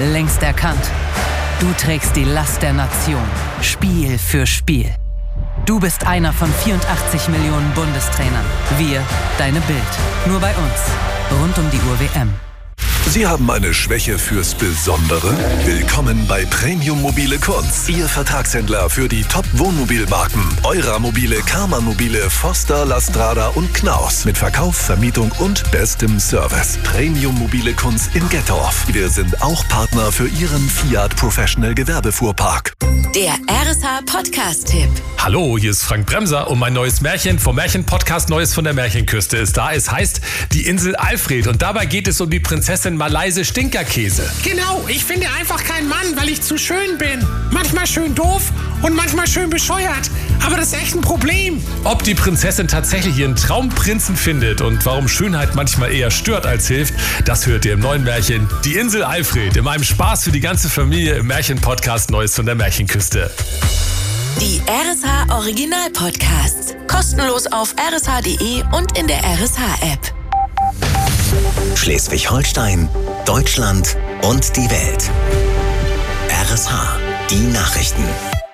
längst erkannt. Du trägst die Last der Nation, Spiel für Spiel. Du bist einer von 84 Millionen Bundestrainern. Wir, deine Bild. Nur bei uns. Rund um die Uhr WM. Sie haben eine Schwäche fürs Besondere? Willkommen bei Premium Mobile Kunz, Ihr Vertragshändler für die Top-Wohnmobilmarken. Eurer Mobile, Karmann Mobile, Foster, Lastrada und Knaus. Mit Verkauf, Vermietung und bestem Service. Premium Mobile Kunz in Gettorf. Wir sind auch Partner für Ihren Fiat Professional Gewerbefuhrpark. Der RSH Podcast-Tipp. Hallo, hier ist Frank Bremser und mein neues Märchen vom Märchen-Podcast Neues von der Märchenküste ist da. Es heißt Die Insel Alfred und dabei geht es um die Prinzessin Malayse Stinkerkäse. Genau, ich finde einfach keinen Mann, weil ich zu schön bin. Manchmal schön doof und manchmal schön bescheuert. Aber das ist echt ein Problem. Ob die Prinzessin tatsächlich ihren Traumprinzen findet und warum Schönheit manchmal eher stört als hilft, das hört ihr im neuen Märchen Die Insel Alfred. In meinem Spaß für die ganze Familie im Märchen-Podcast Neues von der Märchenküste. Die RSH Original-Podcasts. Kostenlos auf rsh.de und in der RSH-App. Schleswig-Holstein, Deutschland und die Welt. RSH, die Nachrichten.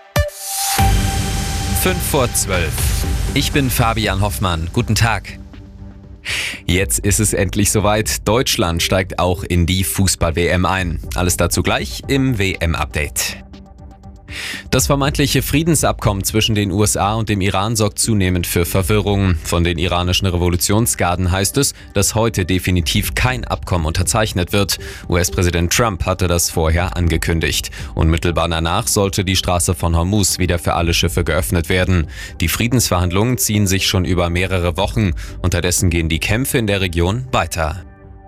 5:12. Ich bin Fabian Hoffmann. Guten Tag. Jetzt ist es endlich soweit. Deutschland steigt auch in die Fußball-WM ein. Alles dazu gleich im WM-Update. Das vermeintliche Friedensabkommen zwischen den USA und dem Iran sorgt zunehmend für Verwirrung. Von den iranischen Revolutionsgarden heißt es, dass heute definitiv kein Abkommen unterzeichnet wird. US-Präsident Trump hatte das vorher angekündigt. Unmittelbar danach sollte die Straße von Hormuz wieder für alle Schiffe geöffnet werden. Die Friedensverhandlungen ziehen sich schon über mehrere Wochen. Unterdessen gehen die Kämpfe in der Region weiter.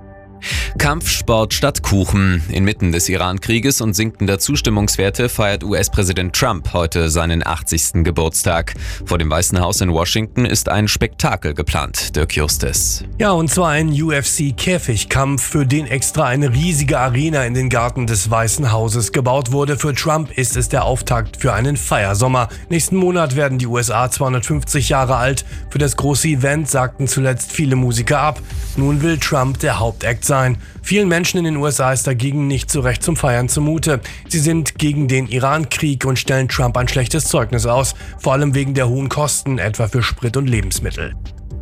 Kampfsport statt Kuchen. Inmitten des Iran-Krieges und sinkender Zustimmungswerte feiert US-Präsident Trump heute seinen 80. Geburtstag. Vor dem Weißen Haus in Washington ist ein Spektakel geplant. Dirk Justis. Ja, und zwar ein UFC-Käfigkampf, für den extra eine riesige Arena in den Garten des Weißen Hauses gebaut wurde. Für Trump ist es der Auftakt für einen Feiersommer. Nächsten Monat werden die USA 250 Jahre alt. Für das große Event sagten zuletzt viele Musiker ab. Nun will Trump der Hauptakt sein. Vielen Menschen in den USA ist dagegen nicht so recht zum Feiern zumute. Sie sind gegen den Iran-Krieg und stellen Trump ein schlechtes Zeugnis aus, vor allem wegen der hohen Kosten, etwa für Sprit und Lebensmittel.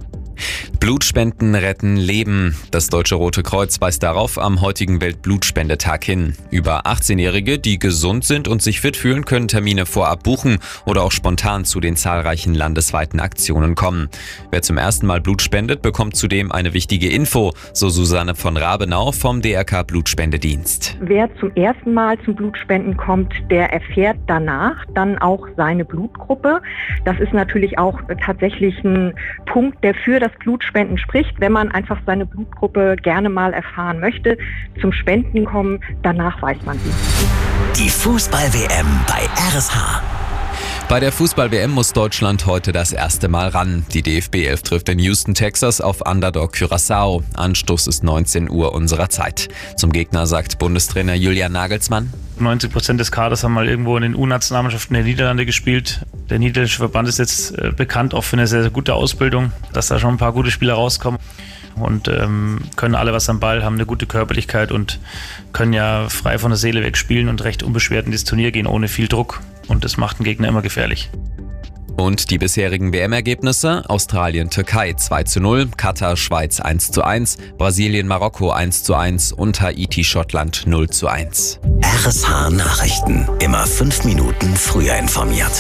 Blutspenden retten Leben. Das Deutsche Rote Kreuz weist darauf am heutigen Weltblutspendetag hin. Über 18-Jährige, die gesund sind und sich fit fühlen, können Termine vorab buchen oder auch spontan zu den zahlreichen landesweiten Aktionen kommen. Wer zum ersten Mal Blut spendet, bekommt zudem eine wichtige Info, so Susanne von Rabenau vom DRK Blutspendedienst. Wer zum ersten Mal zum Blutspenden kommt, der erfährt danach dann auch seine Blutgruppe. Das ist natürlich auch tatsächlich ein Punkt, der für das Blutspenden spricht, wenn man einfach seine Blutgruppe gerne mal erfahren möchte. Zum Spenden kommen, danach weiß man sie. Die Fußball-WM bei RSH. Bei der Fußball-WM muss Deutschland heute das erste Mal ran. Die DFB 11 trifft in Houston, Texas auf Underdog Curaçao. Anstoß ist 19 Uhr unserer Zeit. Zum Gegner sagt Bundestrainer Julian Nagelsmann: 90% des Kaders haben mal irgendwo in den U-Nationalmannschaften der Niederlande gespielt. Der niederländische Verband ist jetzt bekannt auch für eine sehr, sehr gute Ausbildung, dass da schon ein paar gute Spieler rauskommen. Und können alle was am Ball, haben eine gute Körperlichkeit und können ja frei von der Seele weg spielen und recht unbeschwert in dieses Turnier gehen, ohne viel Druck. Und das macht den Gegner immer gefährlich. Und die bisherigen WM-Ergebnisse: Australien-Türkei 2:0, Katar-Schweiz 1:1, Brasilien-Marokko 1:1 und Haiti-Schottland 0:1. RSH Nachrichten. Immer 5 Minuten früher informiert.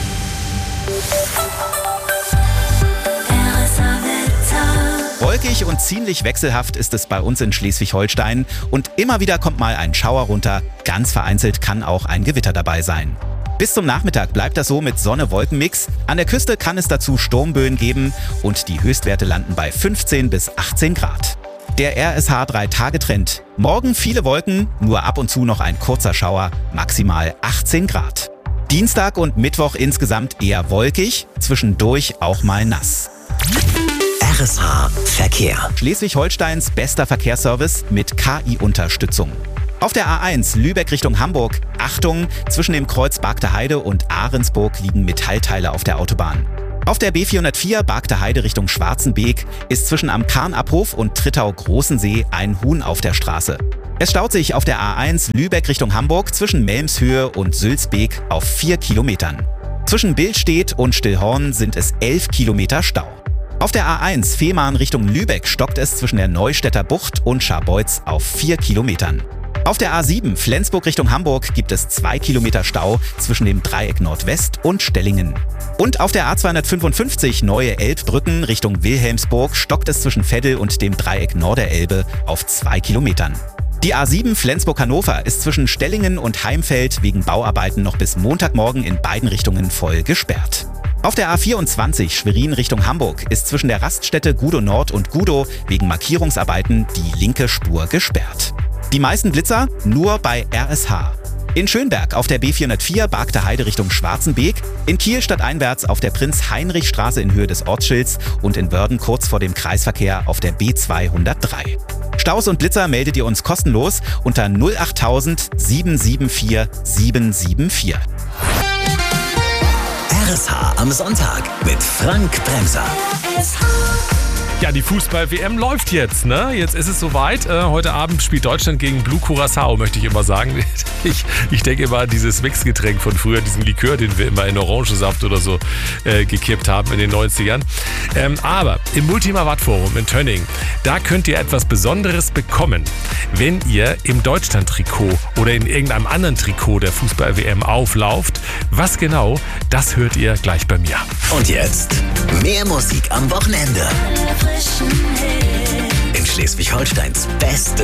Wolkig und ziemlich wechselhaft ist es bei uns in Schleswig-Holstein und immer wieder kommt mal ein Schauer runter. Ganz vereinzelt kann auch ein Gewitter dabei sein. Bis zum Nachmittag bleibt das so mit Sonne-Wolken-Mix. An der Küste kann es dazu Sturmböen geben und die Höchstwerte landen bei 15 bis 18 Grad. Der RSH 3-Tage-Trend. Morgen viele Wolken, nur ab und zu noch ein kurzer Schauer, maximal 18 Grad. Dienstag und Mittwoch insgesamt eher wolkig, zwischendurch auch mal nass. RSH Verkehr. Schleswig-Holsteins bester Verkehrsservice mit KI-Unterstützung. Auf der A1 Lübeck Richtung Hamburg. Achtung, zwischen dem Kreuz Bargter Heide und Ahrensburg liegen Metallteile auf der Autobahn. Auf der B404 Bargter Heide Richtung Schwarzenbeek ist zwischen am Karnabhof und Trittau-Großensee ein Huhn auf der Straße. Es staut sich auf der A1 Lübeck Richtung Hamburg zwischen Melmshöhe und Sülzbeek auf 4 Kilometern. Zwischen Billstedt und Stillhorn sind es 11 Kilometer Stau. Auf der A1 Fehmarn Richtung Lübeck stockt es zwischen der Neustädter Bucht und Scharbeutz auf 4 Kilometern. Auf der A7 Flensburg Richtung Hamburg gibt es 2 Kilometer Stau zwischen dem Dreieck Nordwest und Stellingen. Und auf der A255 Neue Elbbrücken Richtung Wilhelmsburg stockt es zwischen Veddel und dem Dreieck Norderelbe auf 2 Kilometern. Die A7 Flensburg-Hannover ist zwischen Stellingen und Heimfeld wegen Bauarbeiten noch bis Montagmorgen in beiden Richtungen voll gesperrt. Auf der A24 Schwerin Richtung Hamburg ist zwischen der Raststätte Gudow Nord und Gudow wegen Markierungsarbeiten die linke Spur gesperrt. Die meisten Blitzer nur bei RSH. In Schönberg auf der B404 Bargter Heide Richtung Schwarzenbeek, in Kiel stadteinwärts auf der Prinz-Heinrich-Straße in Höhe des Ortsschilds und in Wörden kurz vor dem Kreisverkehr auf der B203. Staus und Blitzer meldet ihr uns kostenlos unter 08000 774 774. RSH am Sonntag mit Frank Bremser. Ja, die Fußball-WM läuft jetzt, ne? Jetzt ist es soweit. Heute Abend spielt Deutschland gegen Blue Curaçao, möchte ich immer sagen. Ich denke immer an dieses Mixgetränk von früher, diesen Likör, den wir immer in Orangensaft oder so gekippt haben in den 90ern. Aber im Multima Watt-Forum in Tönning, da könnt ihr etwas Besonderes bekommen, wenn ihr im Deutschland-Trikot oder in irgendeinem anderen Trikot der Fußball-WM auflauft. Was genau, das hört ihr gleich bei mir. Und jetzt mehr Musik am Wochenende. In Schleswig-Holsteins beste